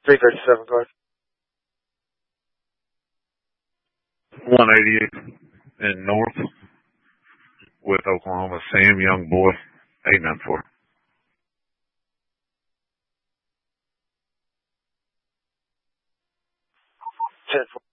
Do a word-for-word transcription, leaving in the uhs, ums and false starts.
three thirty-seven, go ahead. one eighty-eight in North with Oklahoma. Sam, young boy, eight nine four. ten four.